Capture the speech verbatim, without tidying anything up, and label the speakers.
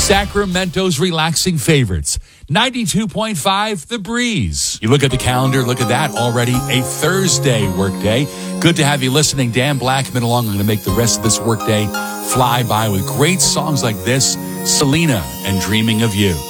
Speaker 1: Sacramento's relaxing favorites. ninety-two point five, The Breeze. You look at the calendar, look at that, already a Thursday workday. Good to have you listening. Dan Blackman along. I'm going to make the rest of this workday fly by with great songs like this, Selena and Dreaming of You.